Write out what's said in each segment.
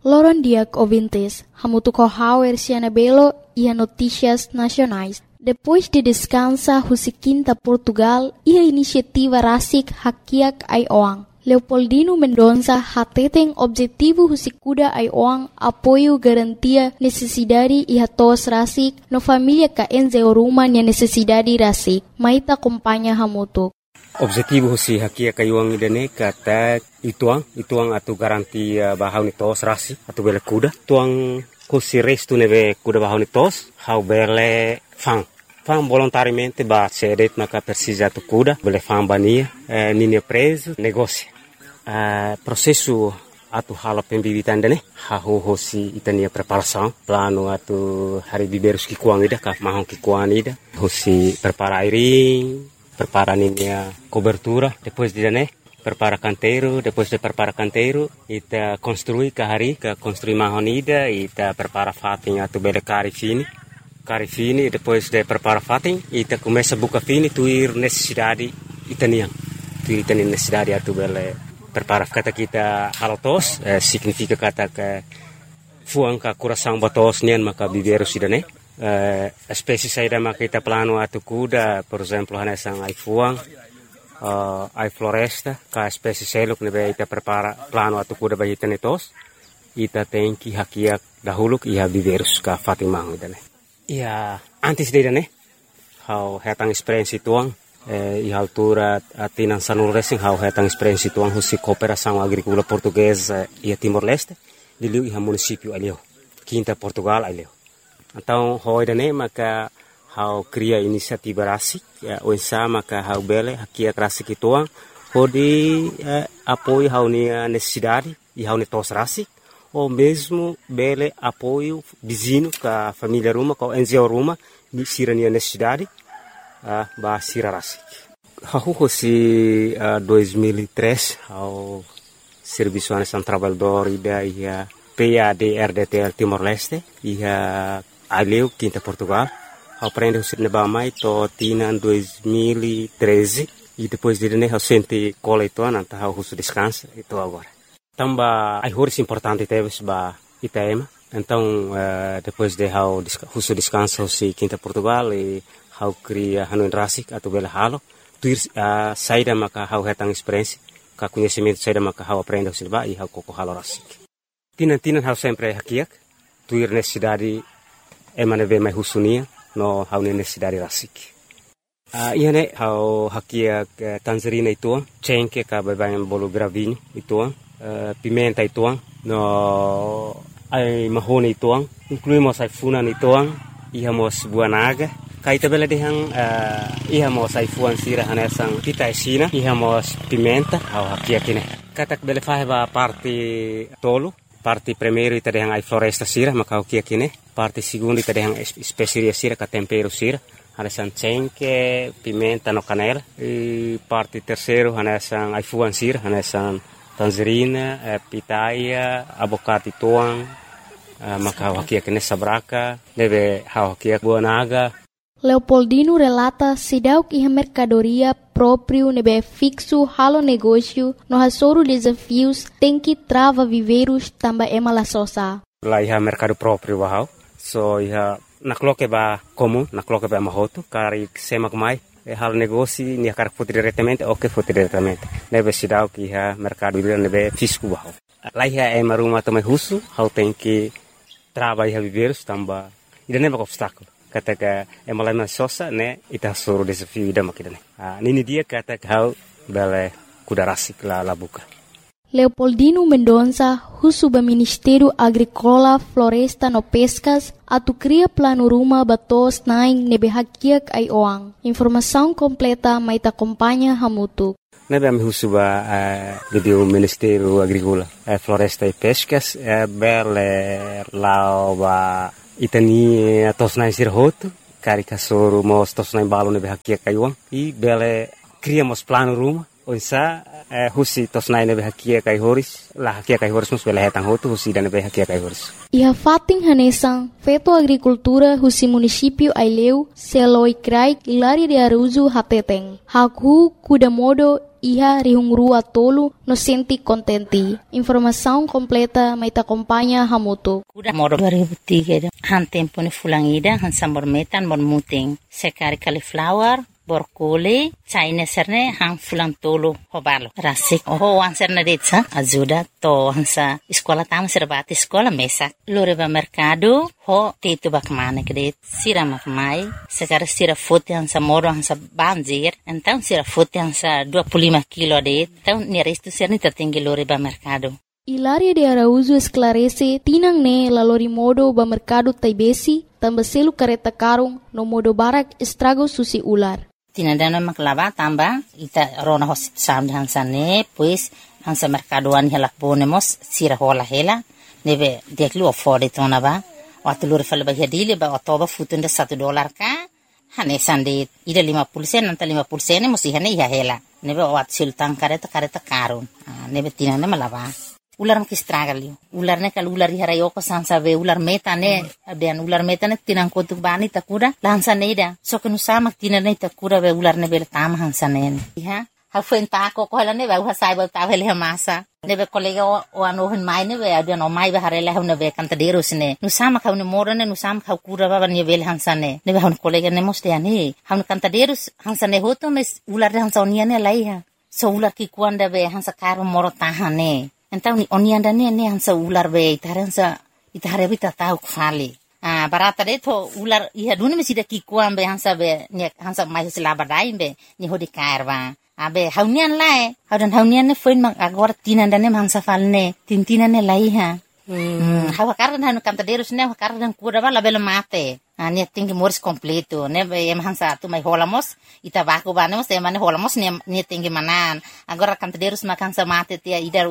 Loron Diak ouvintes, hamutuco hauer Cianabelo e a notícias nacionais. Depois de descansa Husiquinta Portugal e a iniciativa Rasik Hakiak Aioang. Leopoldino Mendonça hateten objetivo Husikuda Aioang apoio garantia necessidade e hatos Rasik no família ka enzeoruma nia necessidade Rasik. Maita acompanha hamutuk. Objetivo husi hakia kayuang idane kata ituang atu garantia bahau ni tos rasi atu bele kuda tuang husi restu neve kuda bahau ni tos hau bele fang volontariamente ba cedet maka persija tu kuda bele fang bania nini preso negócio processo atu hala pembibitan dane hau husi itania preparação plano atu hari biberus ki kuang ida ka mahong ki kuang ida husi prepara airing prepara a cobertura, depois de prepara canteiro, depois de prepara canteiro, ita construir kahari, construir mahonida, ita prepara fatin atu bele cari fini, depois de prepara fatin, ita começa buka fini, tuir necessidade itaniang, tuir itani necessidade atu bele prepara kata kita halotos, significa kata ke fuang ka coração batos nian maka biberu sidane. Espécie saída makita plano atu kuda, por exemplo, hanesang ai fuang, ai floresta, ka espécie seluk nebe ita prepara plano atu kuda bagi tenetos, ita tenki hakiak dahuluk iha biberus ka fatimang idane. Ia antes de idane, hau hetang experiência tuang, iha altura atinan sanul racing hau hetang experiência tuang husi cooperação agrícola portuguesa ia Timor-Leste, diliu iha município alio, Quinta Portugal alio. Então, hoidane maka hau cria inisiativa rasik, oinsa maka hau bele hakia rasik ituang, hodi apoio hau nia necessidade e hau netos rasik, ou mesmo bele apoio vizinho ka família ruma, ka NGO ruma, ni sira nia necessidade, ba sira rasik. Hau hosi 2003, hau Serviço Nacional Trabalhador ida ia PAD-RDTL Timor-Leste, ia aleu Quinta Portugal, aprende o cinema mai to tinan 2013 e depois de né sente cola itu anta hau husu descansa itu agora. Tamba ai horas importante teves ba Itaema. Então depois de hau husu descansa husi Quinta Portugal e hau cria hanu rasik atau bela halo tuir saída maka hau hetang experiência ka conhecimento saída maka hau aprende o cinema e hau koko halo rasik. Tinan hau sempre hakiak tuir necessidade emane ve mai husunia no hau necessidade rasik. Iane hau hakia tangerina ituang, cengke ka babayan bolo gravini ituang, pimenta ituang, no ai mahone ituang, incluímos ai funan ituang, ihamos buanaga, kaita bela dehang ihamos ai fuan sira hanesang pita esina, ihamos pimenta hau hakia kine. Katak bela faheba parte tolo, parte primeiro ita dehang ai floresta sira maka hakia kine. Parte segundo ita dehang especiaria sira ka tempero sira hanesan cengke, pimenta no canela e parte terceiro hanesan ai fuan sira hanesan tangerina, pitaia, abocate tuang maka hakia kene sabraka deve hakia buanaga. Leopoldino relata sidauk iha mercadoria próprio nebe fixo halo negócio no hasoro desafios tem que trava viveiros tamba emala sosa. Lá iha mercado próprio bahau. So iha nakloke ba comum, nakloke ba mahoto, kari semak mai, hal negócio ni akar foto diretamente, ok foto diretamente. Nebe sidau que iha mercado livre nebe fisco bahau. Lá iha maruma também husu, hal tem que trava iha viveiros tamba, ida nebe obstáculo. Kata ka emalama sosa ne ita soro desafio ida makidane. Nini dia kata hau bele kuda rasik la buka. Leopoldino Mendonça, husuba Ministério Agrícola, Floresta no Pescas, atu cria plano ruma batos naing nebe hakiak Aioang. Informação completa maita acompanha hamutu. Nebe ami husuba do Ministério Agrícola, Floresta e Pescas, bele lauba itani tos naing sirhoto, kari kasoro mos tos naing balo nebe hakiak Aioang, e bele criamos plano ruma. Onsa husi tos naing nebe hakia kai horis la hakia kai horis mus bela hetang hotu husi dan nebe hakia kai horis. Iha fating hanesang feto agricultura husi município Aileu, Seloi Krai, Ilari de Aruzu Hateteng. Haku kuda modo iha rihungrua tolu no senti kontenti. Informação completa mai acompanha Hamutu. Kuda moro 2003 han tempo ni fulangida han sambor metan bon muting sekari cauliflower borkole China serne han fulang tolo hobalo rasik wan serne detsa ajuda to hansa sekolah tama serbati sekolah mesak loreba mercado ho tetu bakmane kedet sira makmai sekar sira fote hansa moro hansa banjir então sira fote hansa 25 kilo det então ni resto serni tertinggi loreba mercado. Hilaria de Araújo esclarece tinang ne lalori modo ba mercado taibesi tambah selu kareta karung no modo barak estrago susi ular. Tinandana maklava tamba ita rona hosit sam hansane pues hansa mercadoan hela ponemos sira hola hela nebe deklu afford tona ba watulur fal ba hedile ba otoba futunda $1 ka hane sande ida 50% nanta 50% musi hane ya hela nebe wat sultan kareta karun nebe tinana malava ular makistragalio ular ne kal ular hara yoko sansa be ular metane abian ular metane tinang kotuk bani takuda lansa neda so kenu sama tinane takuda be ular ne bel tam hansanen ha fuen ta ko hala ne ba sai ba ta hele masa ne be kolega o ano hen mai ne be abian o mai ba harela hune be kantaderos ne nu sama ka ne morane nu sama ka kura ba ne bel hansane ne be hun kolega ne mostiane hun kantaderos hansane hoto mes ular hansonia ne laiha so ular ki kuanda be hansa karo moro tahane. Então oni anda ne hansa ular be itare bita tau khali barata de to ular iha duni mesida ki kuam be hansa be ne hansa mai sila badai be ni hodi karwa abe haunian lae haunian ne foin mang agora tinanda ne hansa falne tintina ne laiha hawa kardan hanu kantaderos ne kardan kura bala bela mate ne tinggi moris completo ne em hansa tu mai holamos ita baku banemos e mane holamos ne tinggi manan agora kantaderos makan sa mate tia idar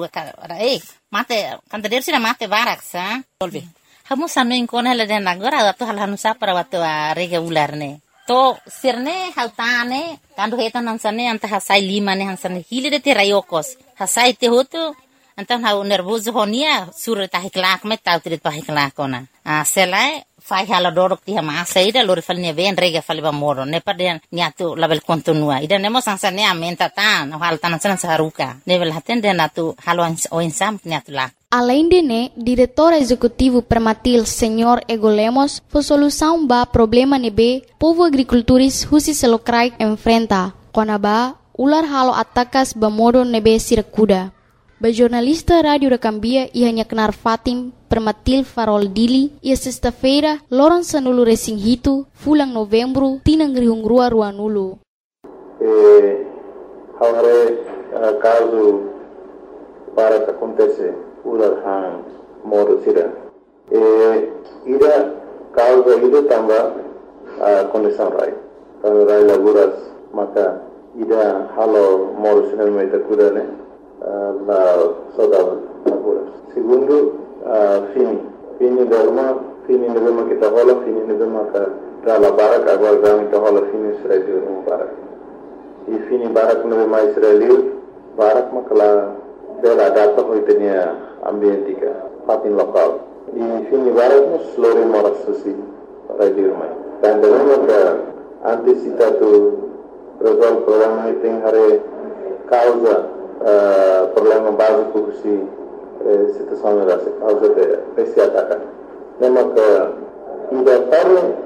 mate kantaderos ina mate barak sa olbi hamu sanu inkona le den agora atu hal hanu sa para watu rega ular ne to sirne hautane kandu hetan hansane anta hasai lima ne hansane hili de te rayokos hasai te hotu então hau nervoso honia sura tahiklak me tau trit pahiklak ona selai fai hala dorok ti hama saida lori falnya ben rega faliba moro ne paden niatu label kontinua ida nemo sansane amenta tan hal tanan saharuka nevel hatende natu halo oinsam niatu la. Além de né, diretor executivo Permatil, Senhor Ego Lemos, foi solução ba problema nebe povo agricultores husi selokrai enfrenta. Konaba ular halo atakas ba modo nebe sirakuda. Ba jornalista Radio da Cambia ia hanya kenar Fatim Permatil Farol Dili ia sexta-feira loron sanulu resing hitu fulang novembro tinang rihungrua ruanulu. Haware caso para que acontece ular han modo sira ida causa ida tamba condição rai kalau rai laguras maka ida halo modo sira meta kudane la soda laguras segundo fini darma fini nebema kita hola fini nebema ka la barak agora gami ta hola fini israel no barak e fini barak nebema israel barak makala bela data hoitenia ambientika patin lokal di fini barat no slore moras susi para dirmai dan dalam ka antisipatu resolve problema iting hare causa problema básico si situação era causa de esse ataque nema ka ida pare